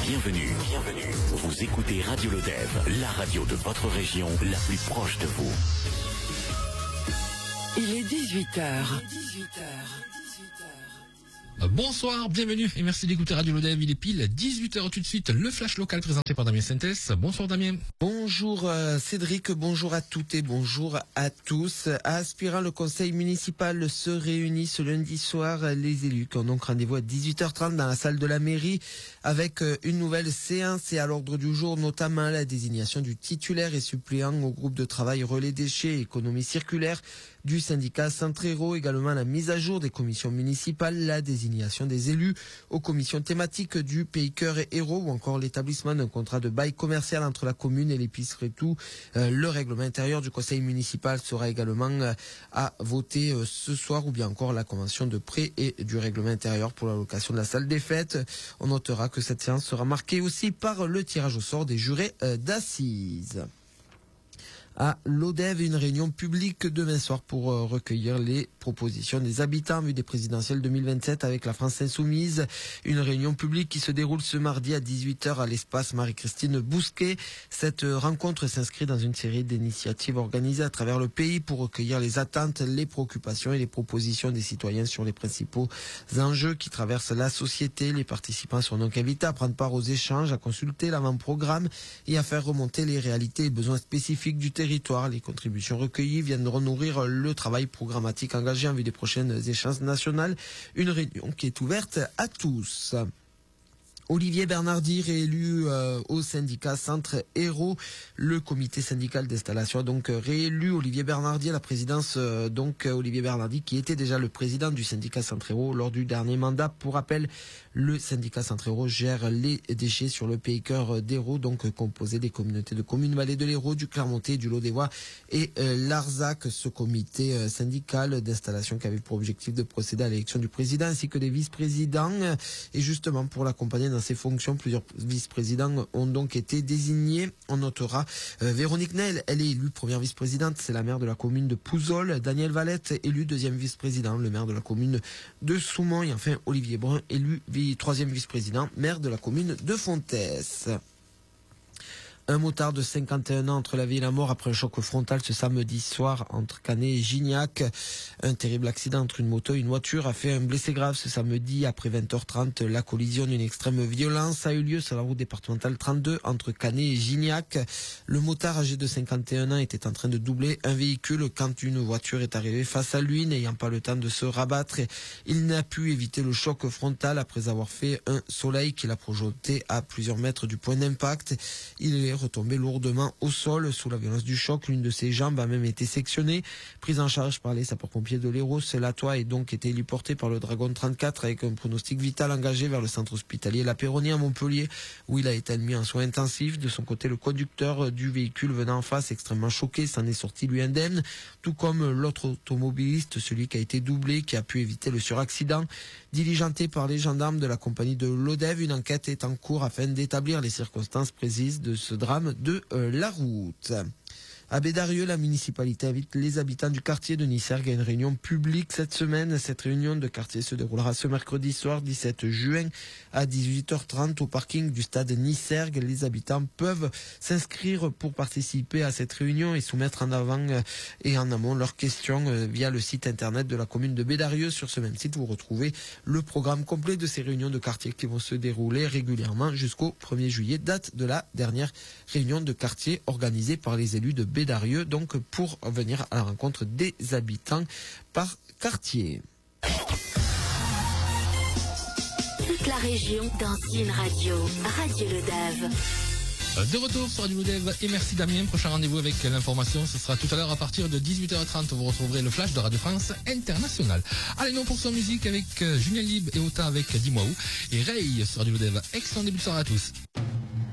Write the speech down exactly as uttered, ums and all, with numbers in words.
Bienvenue, bienvenue. Vous écoutez Radio Lodève, la radio de votre région, la plus proche de vous. Il est dix-huit heures. Bonsoir, bienvenue et merci d'écouter Radio Lodève. Il est pile dix-huit heures tout de suite. Le flash local présenté par Damien Sintès. Bonsoir Damien. Bonjour euh, Cédric, bonjour à toutes et bonjour à tous. À Aspirant, le conseil municipal se réunit ce lundi soir. Les élus qui ont donc rendez-vous à dix-huit heures trente dans la salle de la mairie avec euh, une nouvelle séance et à l'ordre du jour notamment la désignation du titulaire et suppléant au groupe de travail relais déchets et économie circulaire du syndicat Centre-Héros, également la mise à jour des commissions municipales, la désignation des élus aux commissions thématiques du Pays Cœur et Héros ou encore l'établissement d'un contrat de bail commercial entre la commune et l'épicerie tout. Euh, le règlement intérieur du conseil municipal sera également euh, à voter euh, ce soir ou bien encore la convention de prêt et du règlement intérieur pour la location de la salle des fêtes. On notera que cette séance sera marquée aussi par le tirage au sort des jurés euh, d'assises. À Lodève, une réunion publique demain soir pour euh, recueillir les propositions des habitants en vue des présidentielles deux mille vingt-sept avec la France Insoumise. Une réunion publique qui se déroule ce mardi à dix-huit heures à l'espace Marie-Christine Bousquet. Cette euh, rencontre s'inscrit dans une série d'initiatives organisées à travers le pays pour recueillir les attentes, les préoccupations et les propositions des citoyens sur les principaux enjeux qui traversent la société. Les participants sont donc invités à prendre part aux échanges, à consulter l'avant-programme et à faire remonter les réalités et besoins spécifiques du territoire. Les contributions recueillies viendront nourrir le travail programmatique engagé en vue des prochaines échéances nationales. Une réunion qui est ouverte à tous. Olivier Bernardi, réélu euh, au syndicat Centre-Héros. Le comité syndical d'installation a donc euh, réélu Olivier Bernardi à la présidence. Euh, donc euh, Olivier Bernardi qui était déjà le président du syndicat Centre-Héros lors du dernier mandat. Pour rappel, le syndicat Centre-Héros gère les déchets sur le Pays Cœur d'Hérault, donc euh, composé des communautés de communes Vallée de l'Hérault, du Clermontais, du Lodévois et euh, Larzac. Ce comité euh, syndical d'installation qui avait pour objectif de procéder à l'élection du président ainsi que des vice-présidents. Et justement pour l'accompagner dans ses fonctions, plusieurs vice-présidents ont donc été désignés. On notera euh, Véronique Neil, elle est élue première vice-présidente, c'est la maire de la commune de Pouzol. Daniel Valette, élu deuxième vice-président, le maire de la commune de Soumont. Et enfin Olivier Brun, élu troisième vice-président, maire de la commune de Fontès. Un motard de cinquante et un ans entre la vie et la mort après un choc frontal ce samedi soir entre Canet et Gignac. Un terrible accident entre une moto et une voiture a fait un blessé grave ce samedi après vingt heures trente. La collision d'une extrême violence a eu lieu sur la route départementale trente-deux entre Canet et Gignac. Le motard âgé de cinquante et un ans était en train de doubler un véhicule quand une voiture est arrivée face à lui, n'ayant pas le temps de se rabattre. Il n'a pu éviter le choc frontal après avoir fait un soleil qui l'a projeté à plusieurs mètres du point d'impact. Il est retombé lourdement au sol sous la violence du choc. L'une de ses jambes a même été sectionnée. Prise en charge par les sapeurs-pompiers de l'Hérault, Latois est donc été héliporté par le Dragon trente-quatre avec un pronostic vital engagé vers le centre hospitalier La Péronie à Montpellier où il a été admis en soins intensifs. De son côté, le conducteur du véhicule venant en face, extrêmement choqué, s'en est sorti lui indemne, tout comme l'autre automobiliste, celui qui a été doublé, qui a pu éviter le suraccident. Diligenté par les gendarmes de la compagnie de Lodève, une enquête est en cours afin d'établir les circonstances précises de ce drame de euh, la route. À Bédarieux, la municipalité invite les habitants du quartier de Nissergues à une réunion publique cette semaine. Cette réunion de quartier se déroulera ce mercredi soir, dix-sept juin, à dix-huit heures trente au parking du stade Nissergues. Les habitants peuvent s'inscrire pour participer à cette réunion et soumettre en avant et en amont leurs questions via le site internet de la commune de Bédarieux. Sur ce même site, vous retrouvez le programme complet de ces réunions de quartier qui vont se dérouler régulièrement jusqu'au premier juillet, date de la dernière réunion de quartier organisée par les élus de Bédarieux. Bédarieux, donc pour venir à la rencontre des habitants par quartier. Toute la région dans une radio, Radio Lodève. De retour sur Radio Lodève et merci Damien. Prochain rendez-vous avec l'information, ce sera tout à l'heure à partir de dix-huit heures trente. Vous retrouverez le flash de Radio France International. Allez, non pour son musique avec Julien Libre et Ota avec Dis-moi où. Et Ray sur Radio Lodève. Excellent début de soirée à tous.